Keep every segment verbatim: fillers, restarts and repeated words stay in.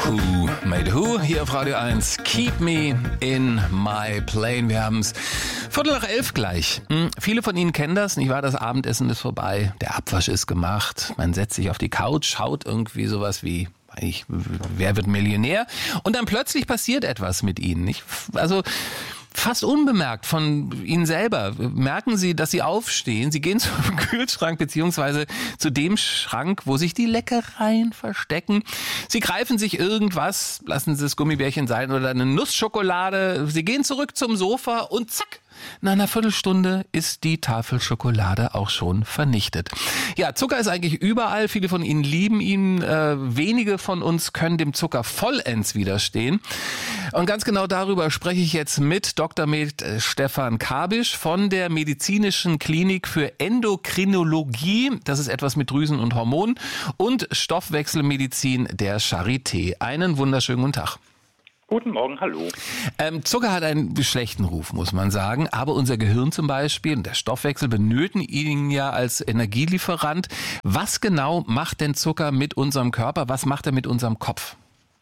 Who made who? Hier auf Radio eins. Keep me in my plane. Wir haben's Viertel nach elf gleich. Hm, viele von Ihnen kennen das, nicht wahr? Das Abendessen ist vorbei, der Abwasch ist gemacht, man setzt sich auf die Couch, schaut irgendwie sowas wie Ich, wer wird Millionär? Und dann plötzlich passiert etwas mit Ihnen. Nicht? Also fast unbemerkt von Ihnen selber merken Sie, dass Sie aufstehen. Sie gehen zum Kühlschrank beziehungsweise zu dem Schrank, wo sich die Leckereien verstecken. Sie greifen sich irgendwas, lassen Sie es Gummibärchen sein oder eine Nussschokolade. Sie gehen zurück zum Sofa und zack, nach einer Viertelstunde ist die Tafel Schokolade auch schon vernichtet. Ja, Zucker ist eigentlich überall. Viele von Ihnen lieben ihn. Äh, wenige von uns können dem Zucker vollends widerstehen. Und ganz genau darüber spreche ich jetzt mit Doktor Med Stefan Kabisch von der Medizinischen Klinik für Endokrinologie. Das ist etwas mit Drüsen und Hormonen und Stoffwechselmedizin der Charité. Einen wunderschönen guten Tag. Guten Morgen, hallo. Ähm, Zucker hat einen schlechten Ruf, muss man sagen. Aber unser Gehirn zum Beispiel und der Stoffwechsel benötigen ihn ja als Energielieferant. Was genau macht denn Zucker mit unserem Körper? Was macht er mit unserem Kopf?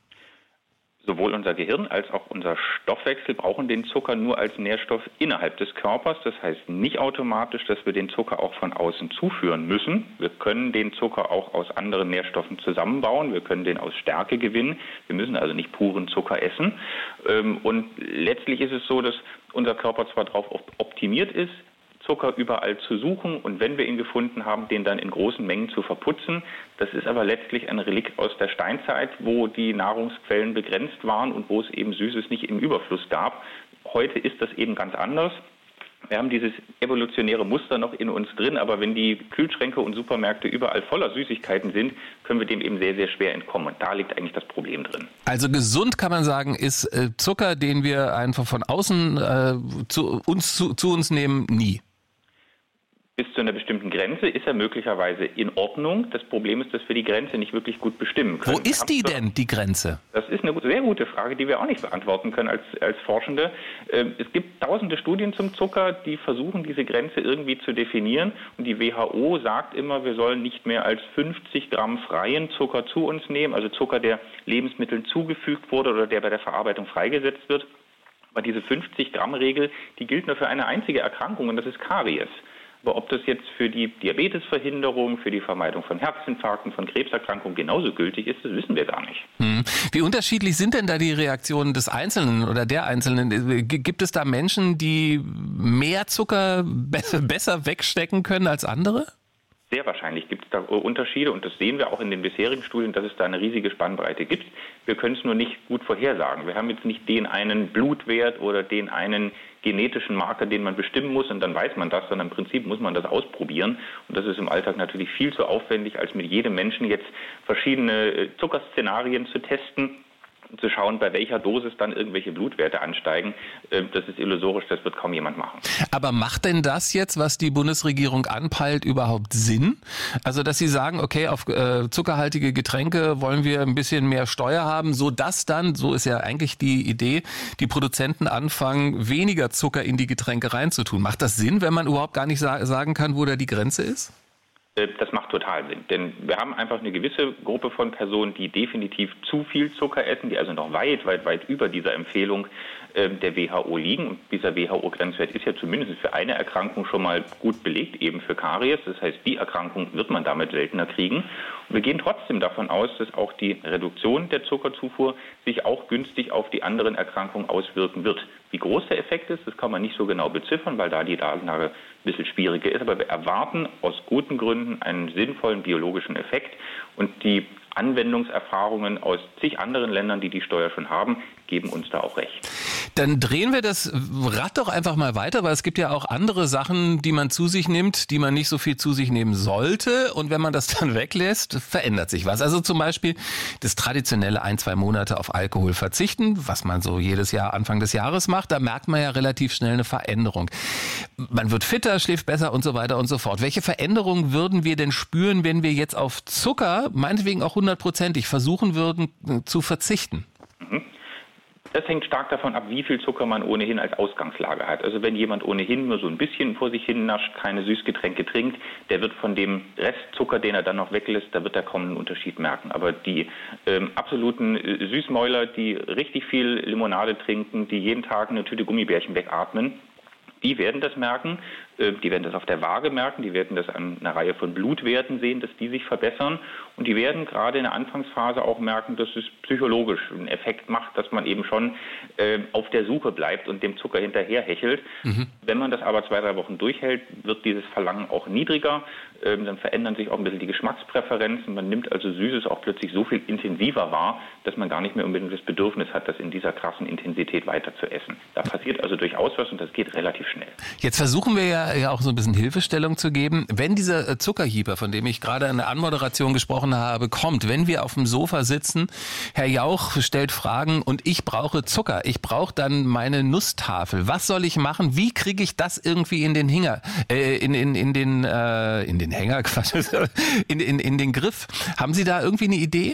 Sowohl unser Gehirn als auch unser Stoffwechsel brauchen den Zucker nur als Nährstoff innerhalb des Körpers. Das heißt nicht automatisch, dass wir den Zucker auch von außen zuführen müssen. Wir können den Zucker auch aus anderen Nährstoffen zusammenbauen. Wir können den aus Stärke gewinnen. Wir müssen also nicht puren Zucker essen. Und letztlich ist es so, dass unser Körper zwar darauf optimiert ist, Zucker überall zu suchen und wenn wir ihn gefunden haben, den dann in großen Mengen zu verputzen. Das ist aber letztlich ein Relikt aus der Steinzeit, wo die Nahrungsquellen begrenzt waren und wo es eben Süßes nicht im Überfluss gab. Heute ist das eben ganz anders. Wir haben dieses evolutionäre Muster noch in uns drin, aber wenn die Kühlschränke und Supermärkte überall voller Süßigkeiten sind, können wir dem eben sehr, sehr schwer entkommen. Und da liegt eigentlich das Problem drin. Also gesund kann man sagen, ist äh, Zucker, den wir einfach von außen äh, zu uns, zu, zu uns nehmen, nie. Bis zu einer bestimmten Grenze ist er möglicherweise in Ordnung. Das Problem ist, dass wir die Grenze nicht wirklich gut bestimmen können. Wo ist die denn, die Grenze? Das ist eine sehr gute Frage, die wir auch nicht beantworten können als, als Forschende. Es gibt tausende Studien zum Zucker, die versuchen, diese Grenze irgendwie zu definieren. Und die W H O sagt immer, wir sollen nicht mehr als fünfzig Gramm freien Zucker zu uns nehmen, also Zucker, der Lebensmitteln zugefügt wurde oder der bei der Verarbeitung freigesetzt wird. Aber diese fünfzig Gramm Regel, die gilt nur für eine einzige Erkrankung und das ist Karies. Aber ob das jetzt für die Diabetesverhinderung, für die Vermeidung von Herzinfarkten, von Krebserkrankungen genauso gültig ist, das wissen wir gar nicht. Hm. Wie unterschiedlich sind denn da die Reaktionen des Einzelnen oder der Einzelnen? Gibt es da Menschen, die mehr Zucker besser wegstecken können als andere? Sehr wahrscheinlich gibt es da Unterschiede und das sehen wir auch in den bisherigen Studien, dass es da eine riesige Spannbreite gibt. Wir können es nur nicht gut vorhersagen. Wir haben jetzt nicht den einen Blutwert oder den einen genetischen Marker, den man bestimmen muss und dann weiß man das, sondern im Prinzip muss man das ausprobieren. Und das ist im Alltag natürlich viel zu aufwendig, als mit jedem Menschen jetzt verschiedene Zuckerszenarien zu testen. Zu schauen, bei welcher Dosis dann irgendwelche Blutwerte ansteigen, das ist illusorisch, das wird kaum jemand machen. Aber macht denn das jetzt, was die Bundesregierung anpeilt, überhaupt Sinn? Also, dass Sie sagen, okay, auf äh, zuckerhaltige Getränke wollen wir ein bisschen mehr Steuer haben, sodass dann, so ist ja eigentlich die Idee, die Produzenten anfangen, weniger Zucker in die Getränke reinzutun. Macht das Sinn, wenn man überhaupt gar nicht sa- sagen kann, wo da die Grenze ist? Das macht total Sinn, denn wir haben einfach eine gewisse Gruppe von Personen, die definitiv zu viel Zucker essen, die also noch weit, weit, weit über dieser Empfehlung äh, der W H O liegen. Und dieser W H O-Grenzwert ist ja zumindest für eine Erkrankung schon mal gut belegt, eben für Karies. Das heißt, die Erkrankung wird man damit seltener kriegen. Und wir gehen trotzdem davon aus, dass auch die Reduktion der Zuckerzufuhr sich auch günstig auf die anderen Erkrankungen auswirken wird. Wie groß der Effekt ist, das kann man nicht so genau beziffern, weil da die Datenlage ein bisschen schwieriger ist. Aber wir erwarten aus guten Gründen einen sinnvollen biologischen Effekt. Und die Anwendungserfahrungen aus zig anderen Ländern, die die Steuer schon haben, geben uns da auch recht. Dann drehen wir das Rad doch einfach mal weiter, weil es gibt ja auch andere Sachen, die man zu sich nimmt, die man nicht so viel zu sich nehmen sollte. Und wenn man das dann weglässt, verändert sich was. Also zum Beispiel das traditionelle ein, zwei Monate auf Alkohol verzichten, was man so jedes Jahr Anfang des Jahres macht. Da merkt man ja relativ schnell eine Veränderung. Man wird fitter, schläft besser und so weiter und so fort. Welche Veränderungen würden wir denn spüren, wenn wir jetzt auf Zucker, meinetwegen auch hundertprozentig, versuchen würden zu verzichten? Das hängt stark davon ab, wie viel Zucker man ohnehin als Ausgangslage hat. Also wenn jemand ohnehin nur so ein bisschen vor sich hin nascht, keine Süßgetränke trinkt, der wird von dem Restzucker, den er dann noch weglässt, da wird er kaum einen Unterschied merken. Aber die ähm, absoluten äh, Süßmäuler, die richtig viel Limonade trinken, die jeden Tag eine Tüte Gummibärchen wegatmen, die werden das merken, die werden das auf der Waage merken, die werden das an einer Reihe von Blutwerten sehen, dass die sich verbessern und die werden gerade in der Anfangsphase auch merken, dass es psychologisch einen Effekt macht, dass man eben schon äh, auf der Suche bleibt und dem Zucker hinterherhechelt. Mhm. Wenn man das aber zwei, drei Wochen durchhält, wird dieses Verlangen auch niedriger, ähm, dann verändern sich auch ein bisschen die Geschmackspräferenzen, man nimmt also Süßes auch plötzlich so viel intensiver wahr, dass man gar nicht mehr unbedingt das Bedürfnis hat, das in dieser krassen Intensität weiter zu essen. Da passiert also durchaus was und das geht relativ schnell. Jetzt versuchen wir ja ja auch so ein bisschen Hilfestellung zu geben. Wenn dieser Zuckerhieber, von dem ich gerade in der Anmoderation gesprochen habe, kommt, wenn wir auf dem Sofa sitzen, Herr Jauch stellt Fragen und ich brauche Zucker, ich brauche dann meine Nusstafel. Was soll ich machen? Wie kriege ich das irgendwie in den Hänger, äh, in, in, in den, äh, in den Hänger, Quatsch, in, in, in den Griff? Haben Sie da irgendwie eine Idee?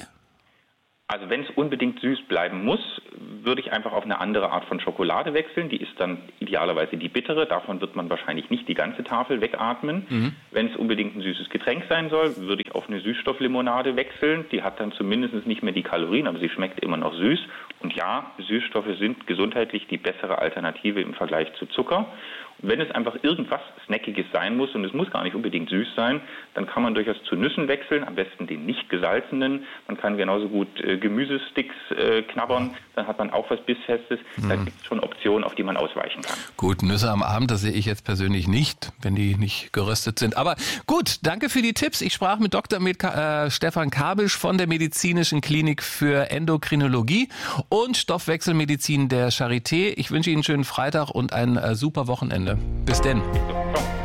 Also wenn es unbedingt süß bleiben muss, würde ich einfach auf eine andere Art von Schokolade wechseln. Die ist dann idealerweise die bittere. Davon wird man wahrscheinlich nicht die ganze Tafel wegatmen. Mhm. Wenn es unbedingt ein süßes Getränk sein soll, würde ich auf eine Süßstofflimonade wechseln. Die hat dann zumindest nicht mehr die Kalorien, aber sie schmeckt immer noch süß. Und ja, Süßstoffe sind gesundheitlich die bessere Alternative im Vergleich zu Zucker. Und wenn es einfach irgendwas Snackiges sein muss, und es muss gar nicht unbedingt süß sein, dann kann man durchaus zu Nüssen wechseln, am besten den nicht gesalzenen. Man kann genauso gut äh, Gemüsesticks äh, knabbern, dann hat man auch was Bissfestes. Mhm. Da gibt es schon Optionen, auf die man ausweichen kann. Gut, Nüsse am Abend, das sehe ich jetzt persönlich nicht, wenn die nicht geröstet sind. Aber gut, danke für die Tipps. Ich sprach mit Doktor Med- äh, Stefan Kabisch von der Medizinischen Klinik für Endokrinologie und Stoffwechselmedizin der Charité. Ich wünsche Ihnen einen schönen Freitag und ein äh, super Wochenende. Bis denn. Ciao.